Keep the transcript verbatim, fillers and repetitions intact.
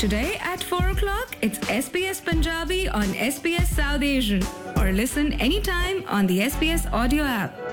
Today at four o'clock, it's S B S Punjabi on S B S South Asian. Or listen anytime on the S B S audio app.